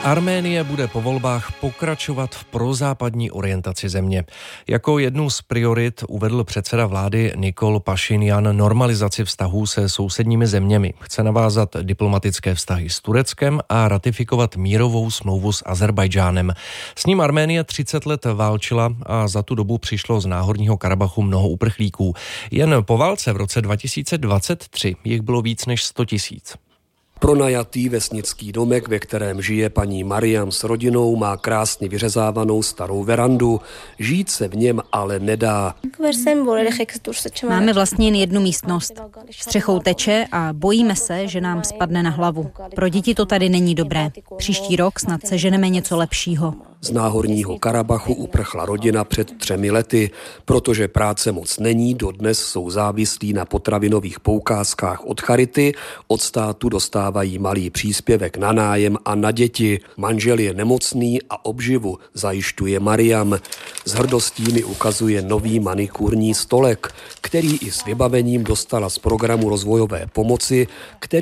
Arménie bude po volbách pokračovat v prozápadní orientaci země. Jako jednu z priorit uvedl předseda vlády Nikol Pašinjan normalizaci vztahů se sousedními zeměmi. Chce navázat diplomatické vztahy s Tureckem a ratifikovat mírovou smlouvu s Azerbajdžánem. S ním Arménie 30 let válčila a za tu dobu přišlo z Náhorního Karabachu mnoho uprchlíků. Jen po válce v roce 2023 jich bylo víc než 100 000. Pronajatý vesnický domek, ve kterém žije paní Mariam s rodinou, má krásně vyřezávanou starou verandu. Žít se v něm ale nedá. Máme vlastně jen jednu místnost. Střechou teče a bojíme se, že nám spadne na hlavu. Pro děti to tady není dobré. Příští rok snad seženeme něco lepšího. Z Náhorního Karabachu uprchla rodina před 3 lety. Protože práce moc není, dodnes jsou závislí na potravinových poukázkách od charity. Od státu dostávají malý příspěvek na nájem a na děti. Manžel je nemocný a obživu zajišťuje Mariam. S hrdostí mi ukazuje nový manikúrní stolek, který i s vybavením dostala z programu rozvojové pomoci, který